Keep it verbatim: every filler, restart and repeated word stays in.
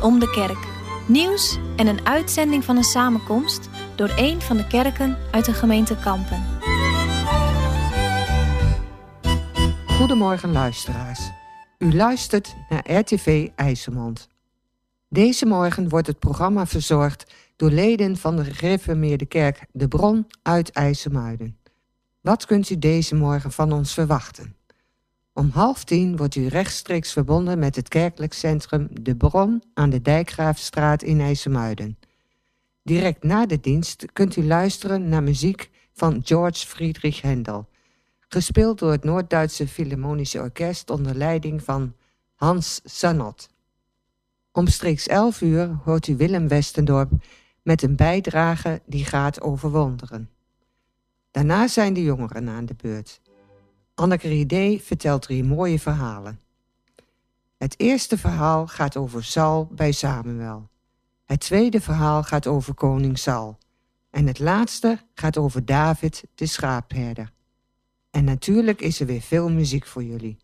Om de kerk. Nieuws en een uitzending van een samenkomst door een van de kerken uit de gemeente Kampen. Goedemorgen luisteraars. U luistert naar R T V IJsselmond. Deze morgen wordt het programma verzorgd door leden van de gereformeerde kerk De Bron uit IJsselmuiden. Wat kunt u deze morgen van ons verwachten? Om half tien wordt u rechtstreeks verbonden met het kerkelijk centrum De Bron aan de Dijkgraafstraat in IJsselmuiden. Direct na de dienst kunt u luisteren naar muziek van George Friedrich Händel, gespeeld door het Noord-Duitse Philharmonische Orkest onder leiding van Hans Sanot. Omstreeks elf uur hoort u Willem Westendorp met een bijdrage die gaat over wonderen. Daarna zijn de jongeren aan de beurt. Anneke Ridé vertelt drie mooie verhalen. Het eerste verhaal gaat over Saul bij Samuel. Het tweede verhaal gaat over koning Saul. En het laatste gaat over David, de schaapherder. En natuurlijk is er weer veel muziek voor jullie.